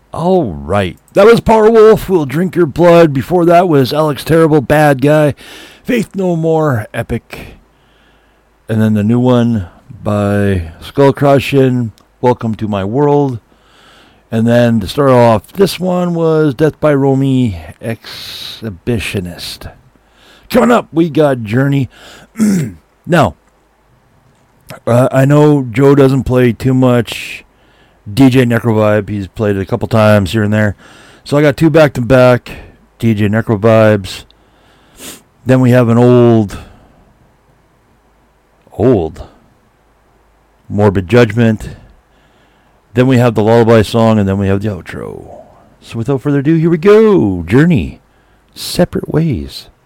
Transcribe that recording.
All right. That was Powerwolf, Will Drink Your Blood. Before that was Alex Terrible, Bad Guy. Faith No More, Epic. And then the new one by Skull Crushing, Welcome to My World. And then to start off, this one was Death by Romy, Exhibitionist. Coming up, we got Journey. Now, I know Joe doesn't play too much DJ Necrovibe. He's played it a couple times here and there. So I got two back-to-back DJ Necrovibes. Then we have an old Morbid Judgment. Then we have the Lullaby song, and then we have the outro. So without further ado, here we go. Journey, Separate Ways.